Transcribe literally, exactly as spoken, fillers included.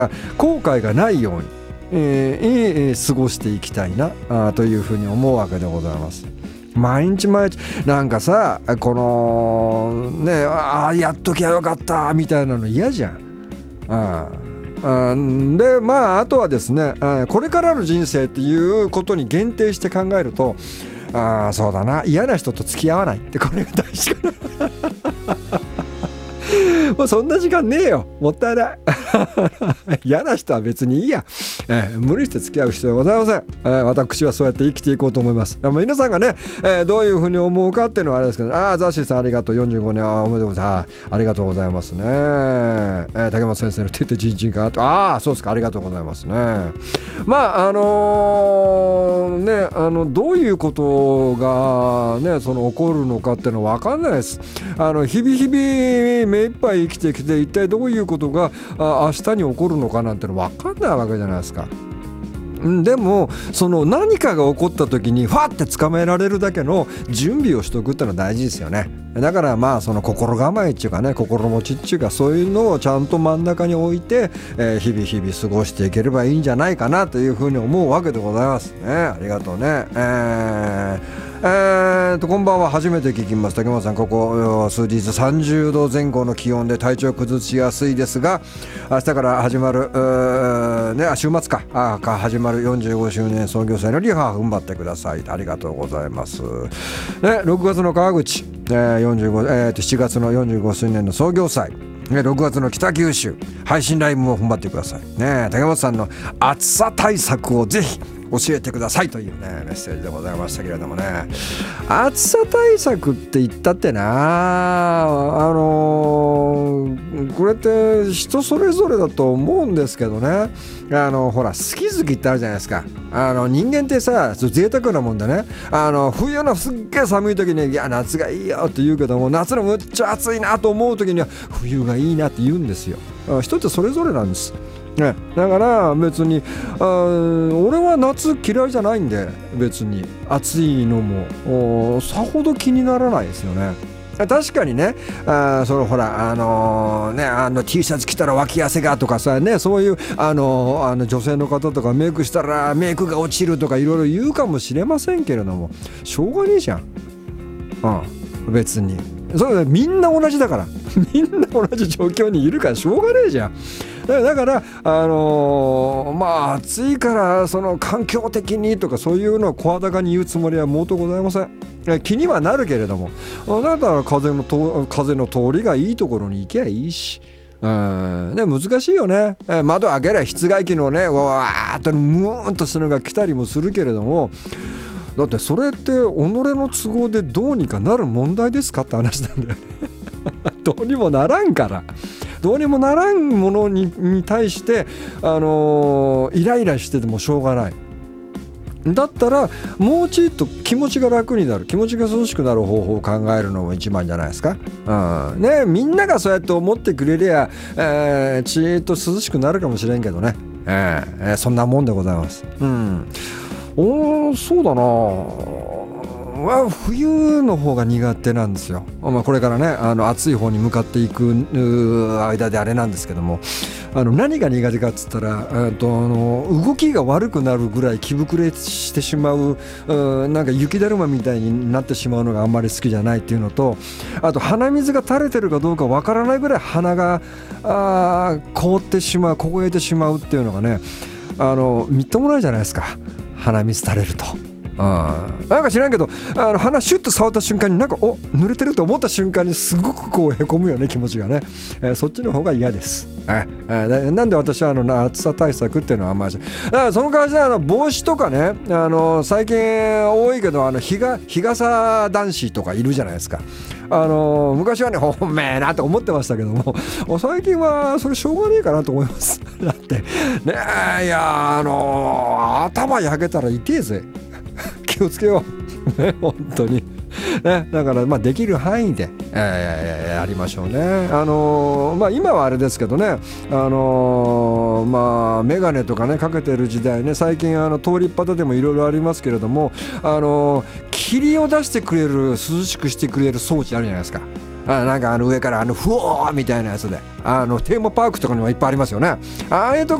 後悔がないように、えーえー、過ごしていきたいなあというふうに思うわけでございます。毎日毎日なんかさ、このね、ああやっときゃよかったみたいなの嫌じゃん。ああでまああとはですね、これからの人生っていうことに限定して考えると、ああそうだな、嫌な人と付き合わないって、これが大事かなもうそんな時間ねえよ、もったいない嫌な人は別にいいや、えー、無理して付き合う必要はございません、えー、私はそうやって生きていこうと思います。皆さんがね、えー、どういうふうに思うかっていうのはあれですけど、ああザッシーさんありがとう、よんじゅうごねんあおめでとうございます、ありがとうございますね、えー、竹本先生のてってじんじんか、ああそうですか、ありがとうございますね。まああのー、ねあのどういうことがねその起こるのかっていうのは分かんないです。あの日々日々目いっぱい生きてきて、一体どういうことがあ明日に起こるのかなんての分かんないわけじゃないですか。でもその何かが起こった時にファって捕まえられるだけの準備をしとくってのは大事ですよね。だからまあその心構えっていうかね、心持ちっていうか、そういうのをちゃんと真ん中に置いて、えー、日々日々過ごしていければいいんじゃないかなというふうに思うわけでございますね。ありがとうね。えーえー、とこんばんは、初めて聞きます。竹本さん、ここ数日さんじゅうどぜん後の気温で体調崩しやすいですが、明日から始まる、ね、週末かあか始まるよんじゅうごしゅうねん創業祭のリハ踏ん張ってください。ありがとうございます、ね、ろくがつの川口、えーよんじゅうごえー、としちがつのよんじゅうごしゅうねんの創業祭、ろくがつの北九州配信ライブも踏ん張ってください、ね、竹本さんの暑さ対策をぜひ教えてくださいというねメッセージでございましたけれどもね、暑さ対策って言ったってな、あのー、これって人それぞれだと思うんですけどね、あのほら好き好きってあるじゃないですか。あの人間ってさ贅沢なもんでね、あの冬のすっげえ寒い時にいや夏がいいよって言うけども、夏のむっちゃ暑いなと思う時には冬がいいなって言うんですよ。人ってそれぞれなんですね、だから別にあ俺は夏嫌いじゃないんで、別に暑いのもさほど気にならないですよね。確かにね、あそのほらあのー、ねあの T シャツ着たら脇汗がとかさね、そういうあのー、あの女性の方とかメイクしたらメイクが落ちるとかいろいろ言うかもしれませんけれども、しょうがねえじゃん。うん、別にそれみんな同じだからみんな同じ状況にいるからしょうがねえじゃん。だからあのー、まあ暑いからその環境的にとかそういうのを声高に言うつもりは毛頭ございません。気にはなるけれども、だから風のと風の通りがいいところに行けばいいし、うんね、難しいよね。窓開けりゃ室外機のねわーっとムーンとするのが来たりもするけれども、だってそれって己の都合でどうにかなる問題ですかって話なんだよねどうにもならんからどうにもならんもの に, に対して、あのー、イライラしててもしょうがない。だったらもうちょっと気持ちが楽になる、気持ちが涼しくなる方法を考えるのも一番じゃないですか、うんね、みんながそうやって思ってくれりゃ、えー、ちーっと涼しくなるかもしれんけどね、えーえー、そんなもんでございます。うん、おそうだなは冬の方が苦手なんですよ。まあ、これからねあの暑い方に向かっていく間であれなんですけども、あの何が苦手かっつったら、えー、とあの動きが悪くなるぐらい気膨れしてしまう、うなんか雪だるまみたいになってしまうのがあんまり好きじゃないっていうのと、あと鼻水が垂れてるかどうかわからないぐらい鼻があ凍ってしまう凍えてしまうっていうのがね、あのみっともないじゃないですか、鼻水垂れると。あなんか知らんけどあの鼻シュッと触った瞬間になんかお濡れてると思った瞬間にすごくこうへこむよね、気持ちがね、えー、そっちの方が嫌です。えー、なんで私はあの暑さ対策っていうのはあんまりだからその代わりあの帽子とかね、あの最近多いけどあの日が日傘男子とかいるじゃないですか。あの昔はねほんめえなと思ってましたけども、最近はそれしょうがねえかなと思いますだってねえ、いやあの頭焼けたら痛えぜ気をつけようね本当にね、だからまあできる範囲で、えー、やりましょうね。あのー、まあ今はあれですけどね、あのー、まあメガネとかねかけてる時代ね、最近あの通りっぱたでもいろいろありますけれども、あのー、霧を出してくれる涼しくしてくれる装置あるじゃないですか。 あなんかあの上からあのフォーみたいなやつで、あのテーマパークとかにもいっぱいありますよね。ああいうとこ